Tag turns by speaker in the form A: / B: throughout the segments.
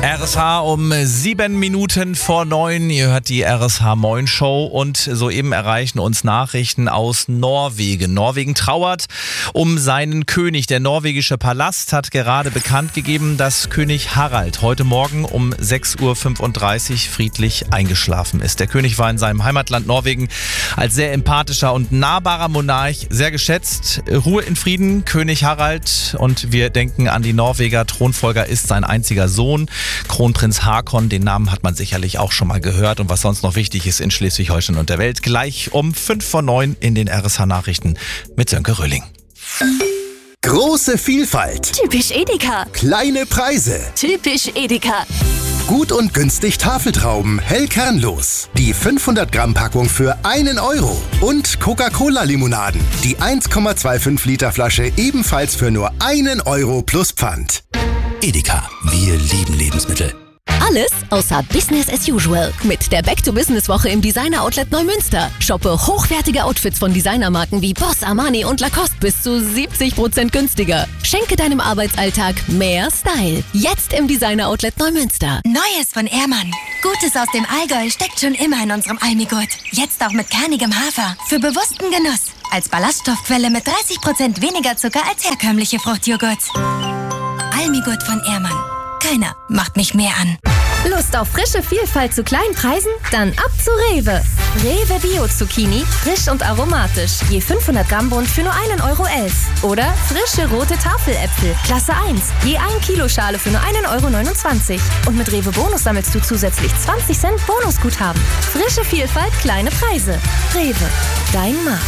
A: RSH um 7 Minuten vor 9. Ihr hört die RSH Moin Show und soeben erreichen uns Nachrichten aus Norwegen. Norwegen trauert um seinen König. Der norwegische Palast hat gerade bekannt gegeben, dass König Harald heute Morgen um 6.35 Uhr friedlich eingeschlafen ist. Der König war in seinem Heimatland Norwegen als sehr empathischer und nahbarer Monarch sehr geschätzt. Ruhe in Frieden, König Harald. Und wir denken an die Norweger. Thronfolger ist sein einziger Sohn, Kronprinz Haakon. Den Namen hat man sicherlich auch schon mal gehört. Und was sonst noch wichtig ist in Schleswig-Holstein und der Welt, gleich um 5 vor 9 in den RSH-Nachrichten mit Sönke Röhling.
B: Große Vielfalt.
C: Typisch Edeka.
B: Kleine Preise.
C: Typisch Edeka.
B: Gut und günstig Tafeltrauben, hell kernlos. Die 500 Gramm Packung für 1 Euro. Und Coca-Cola-Limonaden. Die 1,25 Liter Flasche ebenfalls für nur 1 Euro plus Pfand.
D: Edeka, wir lieben Lebensmittel.
C: Alles außer Business as usual. Mit der Back-to-Business-Woche im Designer-Outlet Neumünster. Shoppe hochwertige Outfits von Designermarken wie Boss, Armani und Lacoste bis zu 70% günstiger. Schenke deinem Arbeitsalltag mehr Style. Jetzt im Designer-Outlet Neumünster.
E: Neues von Ehrmann. Gutes aus dem Allgäu steckt schon immer in unserem Almigurt. Jetzt auch mit kernigem Hafer. Für bewussten Genuss. Als Ballaststoffquelle mit 30% weniger Zucker als herkömmliche Fruchtjoghurts. Almigurt von Ehrmann. Keiner macht mich mehr an.
F: Lust auf frische Vielfalt zu kleinen Preisen? Dann ab zu Rewe. Rewe Bio Zucchini, frisch und aromatisch. Je 500 Gramm Bund für nur 1,11 Euro. Oder frische rote Tafeläpfel, Klasse 1. Je 1 Kilo Schale für nur 1,29 Euro. Und mit Rewe Bonus sammelst du zusätzlich 20 Cent Bonusguthaben. Frische Vielfalt, kleine Preise. Rewe, dein Markt.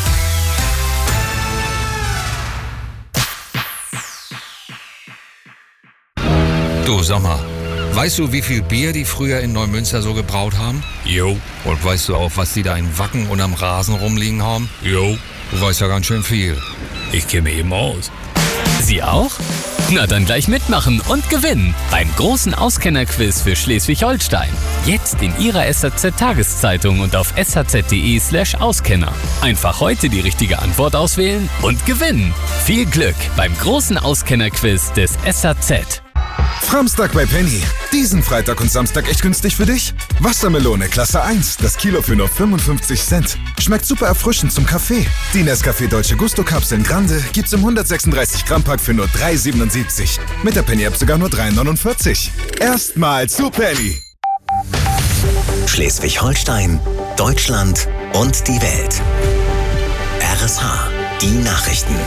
G: Du, sag mal, weißt du, wie viel Bier die früher in Neumünster so gebraut haben? Jo. Und weißt du auch, was die da in Wacken und am Rasen rumliegen haben? Jo. Du weißt ja ganz schön viel.
H: Ich kenne mich eben aus.
I: Sie auch? Na dann gleich mitmachen und gewinnen beim großen Auskennerquiz für Schleswig-Holstein. Jetzt in Ihrer SHZ-Tageszeitung und auf shz.de/Auskenner. Einfach heute die richtige Antwort auswählen und gewinnen. Viel Glück beim großen Auskennerquiz des SHZ.
J: Framstag bei Penny. Diesen Freitag und Samstag echt günstig für dich? Wassermelone Klasse 1, das Kilo für nur 55 Cent. Schmeckt super erfrischend zum Kaffee. Die Nescafé Dolce Gusto Kapseln Grande gibt's im 136 Gramm Pack für nur 3,77. Mit der Penny-App sogar nur 3,49. Erstmal zu Penny.
D: Schleswig-Holstein, Deutschland und die Welt. RSH, die Nachrichten.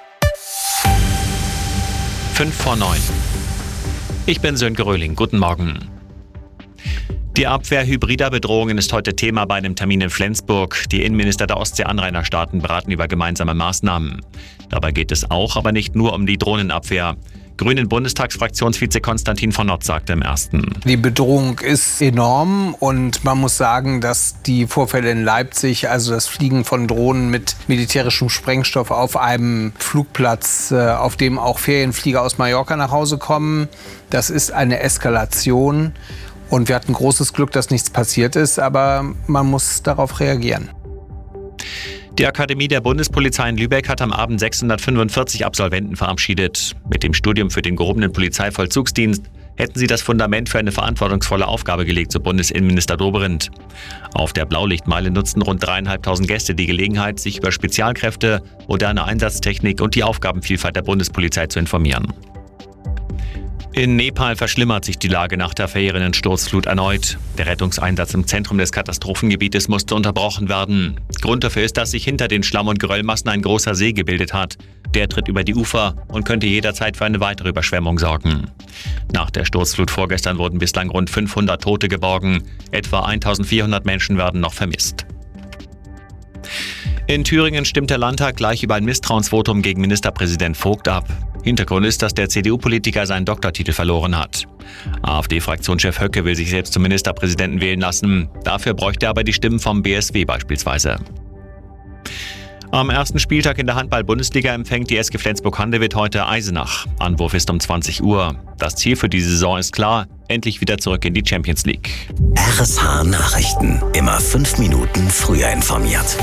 K: 5 vor 9. Ich bin Sönke Röhling. Guten Morgen. Die Abwehr hybrider Bedrohungen ist heute Thema bei einem Termin in Flensburg. Die Innenminister der Ostsee-Anrainerstaaten beraten über gemeinsame Maßnahmen. Dabei geht es auch, aber nicht nur um die Drohnenabwehr. Grünen-Bundestagsfraktionsvize Konstantin von Notz sagte im Ersten:
L: Die Bedrohung ist enorm und man muss sagen, dass die Vorfälle in Leipzig, also das Fliegen von Drohnen mit militärischem Sprengstoff auf einem Flugplatz, auf dem auch Ferienflieger aus Mallorca nach Hause kommen, das ist eine Eskalation. Und wir hatten großes Glück, dass nichts passiert ist, aber man muss darauf reagieren.
K: Die Akademie der Bundespolizei in Lübeck hat am Abend 645 Absolventen verabschiedet. Mit dem Studium für den gehobenen Polizeivollzugsdienst hätten sie das Fundament für eine verantwortungsvolle Aufgabe gelegt, so Bundesinnenminister Dobrindt. Auf der Blaulichtmeile nutzten rund 3.500 Gäste die Gelegenheit, sich über Spezialkräfte, moderne Einsatztechnik und die Aufgabenvielfalt der Bundespolizei zu informieren. In Nepal verschlimmert sich die Lage nach der verheerenden Sturzflut erneut. Der Rettungseinsatz im Zentrum des Katastrophengebietes musste unterbrochen werden. Grund dafür ist, dass sich hinter den Schlamm- und Geröllmassen ein großer See gebildet hat. Der tritt über die Ufer und könnte jederzeit für eine weitere Überschwemmung sorgen. Nach der Sturzflut vorgestern wurden bislang rund 500 Tote geborgen. Etwa 1.400 Menschen werden noch vermisst. In Thüringen stimmt der Landtag gleich über ein Misstrauensvotum gegen Ministerpräsident Vogt ab. Hintergrund ist, dass der CDU-Politiker seinen Doktortitel verloren hat. AfD-Fraktionschef Höcke will sich selbst zum Ministerpräsidenten wählen lassen. Dafür bräuchte er aber die Stimmen vom BSW beispielsweise. Am ersten Spieltag in der Handball-Bundesliga empfängt die SG Flensburg-Handewitt heute Eisenach. Anwurf ist um 20 Uhr. Das Ziel für die Saison ist klar: endlich wieder zurück in die Champions League.
D: RSH Nachrichten. Immer 5 Minuten früher informiert.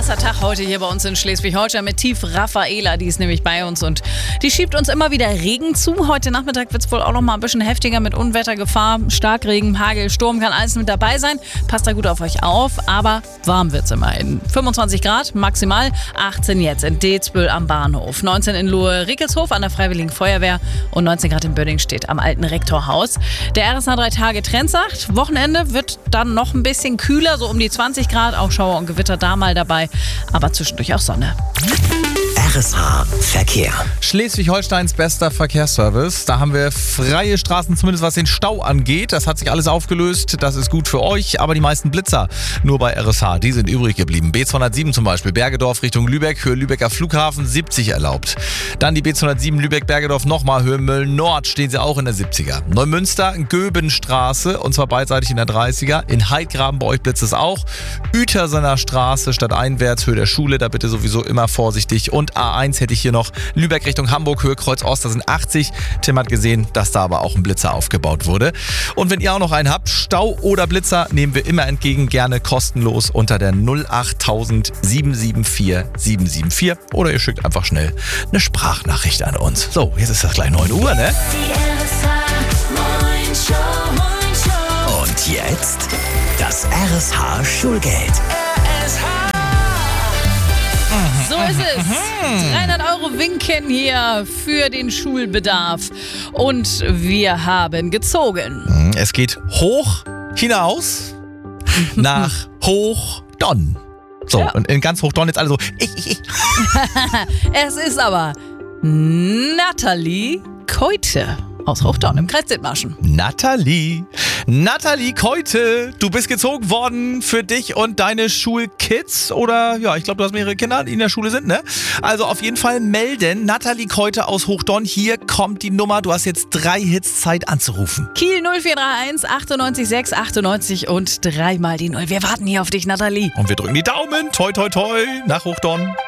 M: Erster Tag heute hier bei uns in Schleswig-Holstein mit Tief Raffaela, die ist nämlich bei uns und die schiebt uns immer wieder Regen zu. Heute Nachmittag wird es wohl auch noch mal ein bisschen heftiger mit Unwettergefahr. Starkregen, Hagel, Sturm kann alles mit dabei sein. Passt da gut auf euch auf, aber warm wird es immerhin. 25 Grad maximal, 18 jetzt in Dezbüll am Bahnhof, 19 in Lohe-Rickelshof an der Freiwilligen Feuerwehr und 19 Grad in Bödingstedt am alten Rektorhaus. Der RSH 3 Tage Trend sagt, Wochenende wird dann noch ein bisschen kühler, so um die 20 Grad, auch Schauer und Gewitter da mal dabei, aber zwischendurch auch Sonne.
D: RSH Verkehr.
A: Schleswig-Holsteins bester Verkehrsservice. Da haben wir freie Straßen, zumindest was den Stau angeht. Das hat sich alles aufgelöst. Das ist gut für euch. Aber die meisten Blitzer nur bei RSH, die sind übrig geblieben. B207 zum Beispiel, Bergedorf Richtung Lübeck, Höhe Lübecker Flughafen, 70 erlaubt. Dann die B207 Lübeck-Bergedorf nochmal, Höhe Mölln-Nord, stehen sie auch in der 70er. Neumünster, Göbenstraße, und zwar beidseitig in der 30er. In Heidgraben bei euch blitzt es auch. Uetersener Straße, stadteinwärts, Höhe der Schule, da bitte sowieso immer vorsichtig. Und A1 hätte ich hier noch Lübeck Richtung Hamburg, Höhe Kreuz Ost, da sind 80. Tim hat gesehen, dass da aber auch ein Blitzer aufgebaut wurde. Und wenn ihr auch noch einen habt, Stau oder Blitzer, nehmen wir immer entgegen, gerne kostenlos unter der 08000 774 774. Oder ihr schickt einfach schnell eine Sprachnachricht an uns. So, jetzt ist das gleich 9 Uhr, ne?
D: Und jetzt das RSH Schulgeld.
M: So ist es. 300 € winken hier für den Schulbedarf. Und wir haben gezogen.
A: Es geht hoch hinaus nach Hochdonn. So, ja. Und in ganz Hochdonn jetzt alle so, ich.
M: Es ist aber Nathalie Keute aus Hochdonn im Kreis Dithmarschen.
A: Nathalie Keute, du bist gezogen worden für dich und deine Schulkids. Oder, ja, ich glaube, du hast mehrere Kinder, die in der Schule sind, ne? Also auf jeden Fall melden. Nathalie Keute aus Hochdonn, hier kommt die Nummer. Du hast jetzt 3 Hits Zeit anzurufen.
M: Kiel 0431 98 6 98 und 3 mal die 0. Wir warten hier auf dich, Nathalie.
A: Und wir drücken die Daumen. Toi, toi, toi nach Hochdonn.